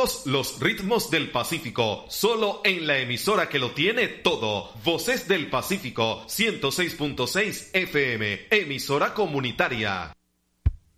Todos los ritmos del Pacífico, solo en la emisora que lo tiene todo. Voces del Pacífico, 106.6 FM, emisora comunitaria.